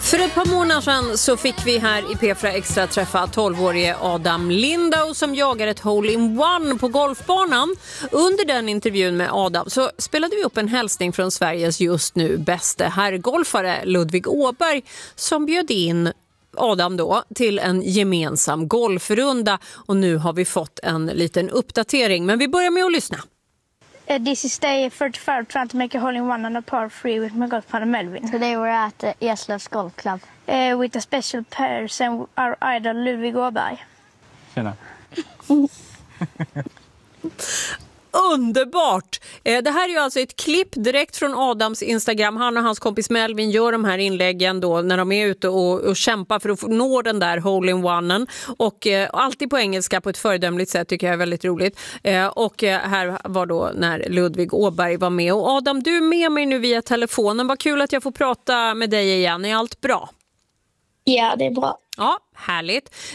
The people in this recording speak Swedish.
För ett par månader sedan så fick vi här i P4 Extra träffa 12-årige Adam Lindau som jagar ett hole-in-one på golfbanan. Under den intervjun med Adam så spelade vi upp en hälsning från Sveriges just nu bäste herrgolfare Ludvig Åberg som bjöd in Adam då till en gemensam golfrunda. Och nu har vi fått en liten uppdatering, men vi börjar med att lyssna. This is day 35, trying to make a hole-in-one on a par 3 with my golf partner Melvin. Today we're at Eslövs Golf Club. With a special person, our idol Ludvig Åberg. Tjena. Underbart! Det här är ju alltså ett klipp direkt från Adams Instagram. Han och hans kompis Melvin gör de här inläggen då när de är ute och kämpar för att nå den där hole-in-onen. Och alltid på engelska på ett föredömligt sätt tycker jag är väldigt roligt. Och här var då när Ludvig Åberg var med. Och Adam, du är med mig nu via telefonen. Vad kul att jag får prata med dig igen. Är allt bra? Ja, det är bra. Ja, härligt.